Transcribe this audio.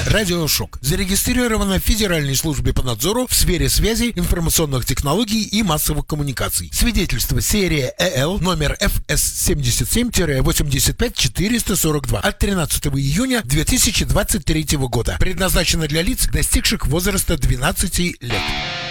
«Радиошок». Зарегистрировано в Федеральной службе по надзору в сфере связи, информационных технологий и массовых коммуникаций. Свидетельство серия ЭЛ номер FS77-85442 от 13 июня 2023 года. Предназначено для лиц, достигших возраста 12 лет.